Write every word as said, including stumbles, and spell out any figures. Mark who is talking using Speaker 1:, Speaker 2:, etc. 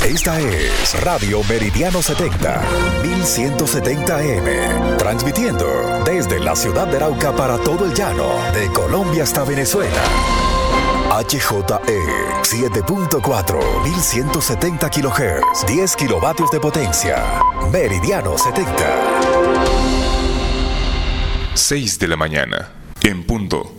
Speaker 1: Esta es Radio Meridiano setenta, mil ciento setenta A M, transmitiendo desde la ciudad de Arauca para todo el llano, de Colombia hasta Venezuela. H J E siete punto cuatro, mil ciento setenta kilohertz, diez kilovatios de potencia. Meridiano setenta.
Speaker 2: seis de la mañana, en punto.